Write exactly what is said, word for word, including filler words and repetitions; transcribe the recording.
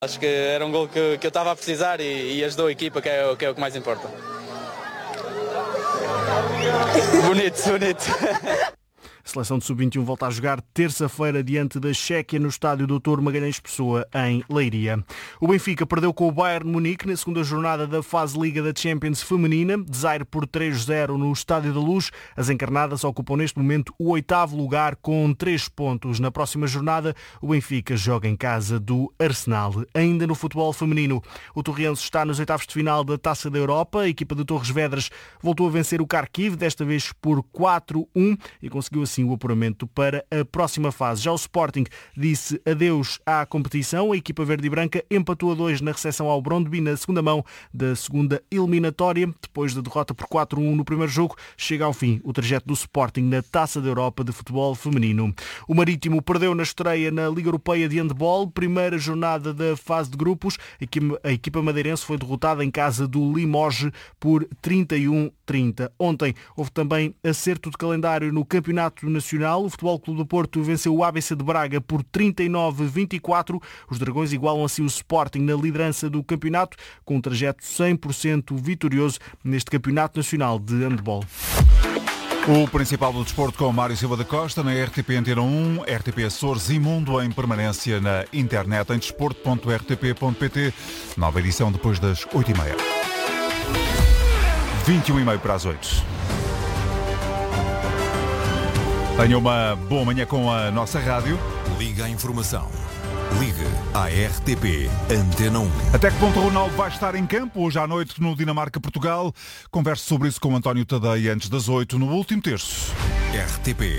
Acho que era um gol que, que eu estava a precisar e, e ajudou a equipa, que é, que é o que mais importa. Bonito, bonito. A seleção de sub vinte e um volta a jogar terça-feira diante da Chequia no estádio doutor Magalhães Pessoa, em Leiria. O Benfica perdeu com o Bayern Munique na segunda jornada da fase Liga da Champions feminina, desaire por três a zero no Estádio da Luz. As encarnadas ocupam neste momento o oitavo lugar com três pontos. Na próxima jornada, o Benfica joga em casa do Arsenal. Ainda no futebol feminino, o Torriense está nos oitavos de final da Taça da Europa. A equipa de Torres Vedras voltou a vencer o Kharkiv, desta vez por quatro a um, e conseguiu assim o apuramento para a próxima fase. Já o Sporting disse adeus à competição. A equipa verde e branca empatou a dois na recepção ao Brondby na segunda mão da segunda eliminatória. Depois da derrota por quatro a um no primeiro jogo, chega ao fim o trajeto do Sporting na Taça da Europa de futebol feminino. O Marítimo perdeu na estreia na Liga Europeia de Handball, primeira jornada da fase de grupos. A equipa madeirense foi derrotada em casa do Limoges por trinta e um a trinta. Ontem houve também acerto de calendário no Campeonato Nacional. O Futebol Clube do Porto venceu o A B C de Braga por trinta e nove a vinte e quatro. Os Dragões igualam assim o Sporting na liderança do campeonato, com um trajeto cem por cento vitorioso neste Campeonato Nacional de Handball. O principal do desporto com Mário Silva da Costa na R T P Antena um, R T P Açores e Mundo em permanência na internet em desporto ponto r t p ponto p t. Nova edição depois das oito e meia. vinte e um e meia para as oito. Tenha uma boa manhã com a nossa rádio. Liga à informação. Ligue à R T P Antena um. Até que ponto o Ronaldo vai estar em campo hoje à noite no Dinamarca-Portugal? Converso sobre isso com António Tadeia antes das oito no último terço. R T P